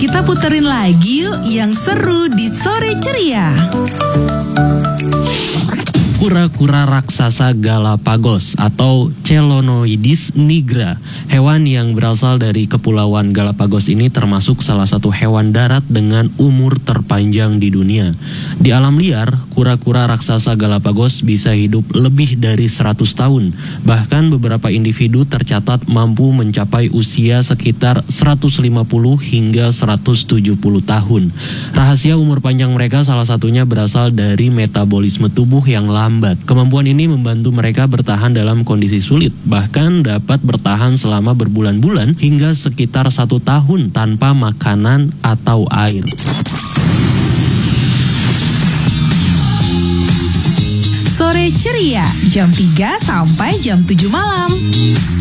Kita puterin lagi yuk yang seru di Sore Ceria. Kura-kura raksasa Galapagos atau Chelonoidis nigra. Hewan yang berasal dari Kepulauan Galapagos ini termasuk salah satu hewan darat dengan umur terpanjang di dunia. Di alam liar, kura-kura raksasa Galapagos bisa hidup lebih dari 100 tahun. Bahkan beberapa individu tercatat mampu mencapai usia sekitar 150 hingga 170 tahun. Rahasia umur panjang mereka salah satunya berasal dari metabolisme tubuh yang lambat. Kemampuan ini membantu mereka bertahan dalam kondisi sulit, bahkan dapat bertahan selama berbulan-bulan hingga sekitar 1 tahun tanpa makanan atau air. Sore Ceria, jam 3 sampai jam 7 malam.